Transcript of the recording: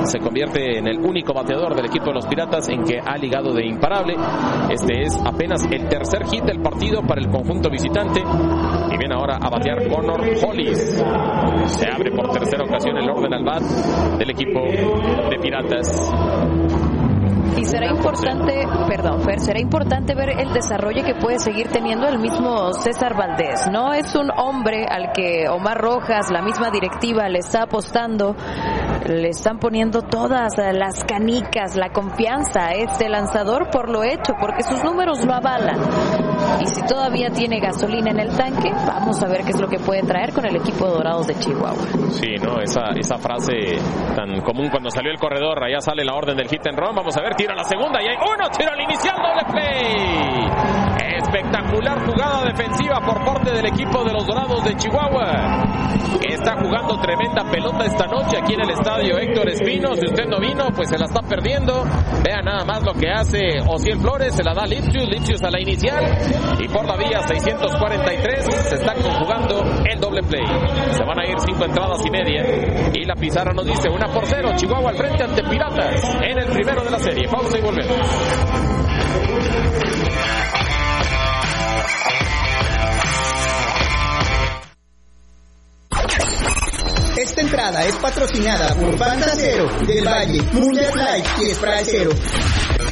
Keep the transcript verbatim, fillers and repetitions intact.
se convierte en el único bateador del equipo de los Piratas en que ha ligado de imparable. Este es apenas el tercer hit del partido para el conjunto visitante. Y viene ahora a batear Connor Hollis. Se abre por tercera ocasión el orden al bat del equipo de Piratas. Y será importante, perdón, Fer, será importante ver el desarrollo que puede seguir teniendo el mismo César Valdés. No es un hombre al que Omar Rojas, la misma directiva, le está apostando, le están poniendo todas las canicas, la confianza a este lanzador por lo hecho, porque sus números lo avalan. Y si todavía tiene gasolina en el tanque, vamos a ver qué es lo que puede traer con el equipo de Dorados de Chihuahua. Sí, no, esa, esa frase tan común cuando salió el corredor, allá sale la orden del hit and run. Vamos a ver, tira la segunda y hay uno, tiro al inicial, doble play. Espectacular jugada defensiva por parte del equipo de los Dorados de Chihuahua, que está jugando tremenda pelota esta noche aquí en el estadio Héctor Espino. Si usted no vino, pues se la está perdiendo. Vea nada más lo que hace Osiel Flores, se la da Lipsius, Lipsius a la inicial y por la vía seiscientos cuarenta y tres se está conjugando el doble play. Se van a ir cinco entradas y media y la pizarra nos dice una por cero, Chihuahua al frente ante Piratas en el primero de la serie. Pausa y volvemos. Esta entrada es patrocinada por Fanta Cero, Del Valle, Mundial Light y Spray Cero.